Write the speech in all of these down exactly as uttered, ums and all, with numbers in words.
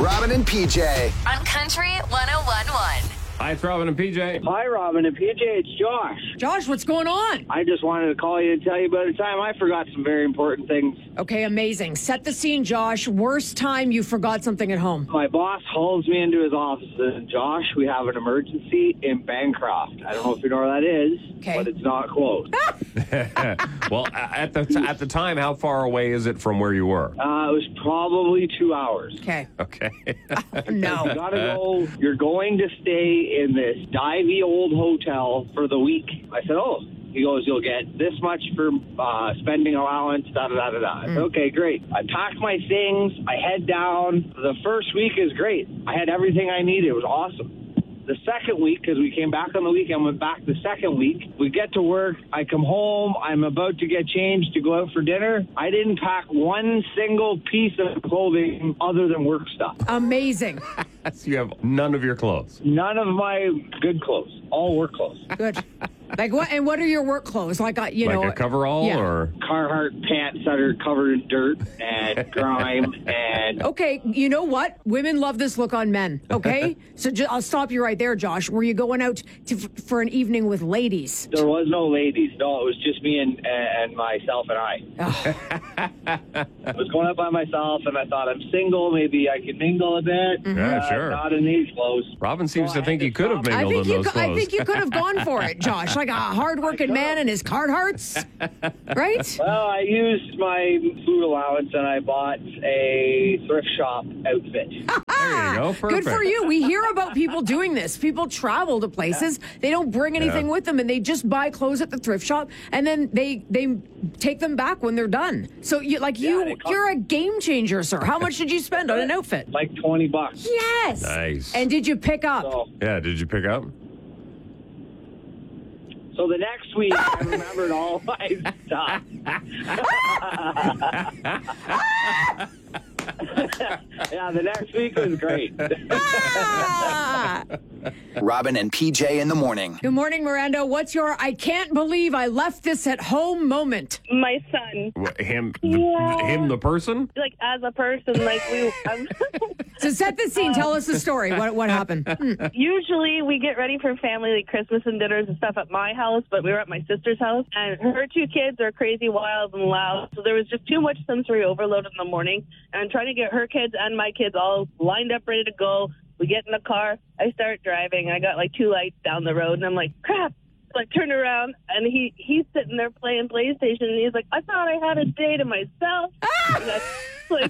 Robin and P J. On Country one oh one point one. Hi, it's Robin and P J. Hi, Robin and P J. It's Josh. Josh, what's going on? I just wanted to call you and tell you about a time I forgot some very important things. Okay, amazing. Set the scene, Josh. Worst time you forgot something at home. My boss hauls me into his office and, Josh, we have an emergency in Bancroft. I don't know if you know where that is, okay. But it's not close. Well, at the at the time, how far away is it from where you were? Uh, it was probably two hours. Okay. Okay. Oh, no. You gotta go. You're going to stay in this divey old hotel for the week. I said, oh. He goes, you'll get this much for uh, spending allowance, da-da-da-da-da. I said, okay, great. I packed my things. I head down. The first week is great. I had everything I needed. It was awesome. The second week, because we came back on the weekend, went back the second week. We get to work. I come home. I'm about to get changed to go out for dinner. I didn't pack one single piece of clothing other than work stuff. Amazing. So you have none of your clothes. None of my good clothes. All work clothes. Good. Like what? And what are your work clothes? Like, uh, you like know, a coverall yeah. or Carhartt pants that are covered in dirt and grime and... Okay, you know what? Women love this look on men, okay? so ju- I'll stop you right there, Josh. Were you going out to, for an evening with ladies? There was no ladies. No, it was just me and and myself and I. Oh. I was going out by myself, and I thought, I'm single. Maybe I could mingle a bit. Mm-hmm. Yeah, uh, sure. Not in these clothes. Robin seems So to think I he could have had I mingled think in you. those Could, clothes. I think you could have gone for it, Josh. Like a hardworking man and his Carhartts, right? Well, I used my food allowance, and I bought a thrift shop outfit. There you go. Good for Perfect. you. We hear about people doing this. People travel to places. They don't bring anything Yeah. with them, and they just buy clothes at the thrift shop, and then they they take them back when they're done. So you like Yeah, you they cost- you're a game changer, sir. How much did you spend on an outfit? Like twenty bucks. Yes. Nice. And did you pick up? So, Yeah, did you pick up? so the next week, I remembered all my stuff. Yeah, the next week was great. Ah! Robin and P J in the morning. Good morning, Miranda. What's your I can't believe I left this at home moment? My son, What, him, the, Yeah. him, the person? like as a person, like we I'm, So set the scene. Tell us the story. What what happened? Hmm. usually we get ready for family like Christmas and dinners and stuff at my house, but we were at my sister's house, and her two kids are crazy, wild, and loud. So there was just too much sensory overload in the morning, and I'm trying to get her kids and my kids all lined up, ready to go. We get in the car. I start driving. I got like two lights down the road, and I'm like, crap. So I turn around, and he he's sitting there playing PlayStation, and he's like, I thought I had a day to myself. And that's like,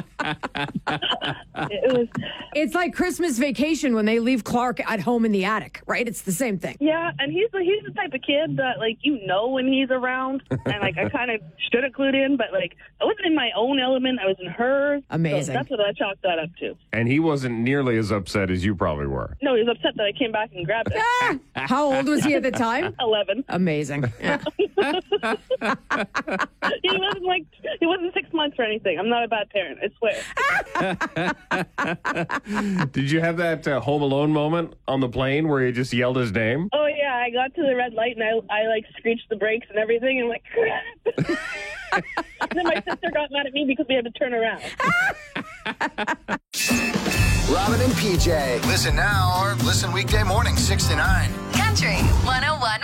it was, It's like Christmas Vacation when they leave Clark at home in the attic, right? It's the same thing. yeah. And he's the he's the type of kid that like you know when he's around, and like I kind of should have clued in, but like I wasn't in my own element. I was in hers. Amazing. So that's what I chalked that up to. And he wasn't nearly as upset as you probably were. No, he was upset that I came back and grabbed it. Ah! How old was he at the time? Eleven. Amazing. Yeah. He wasn't like he wasn't six months or anything. I'm not a bad parent. I swear. Did you have that uh, Home Alone moment on the plane where you just yelled his name? Oh yeah, I got to the red light and I I like screeched the brakes and everything and I'm like crap. And then my sister got mad at me because we had to turn around. Robin and P J. Listen now or listen weekday morning, six to nine. Country one oh one.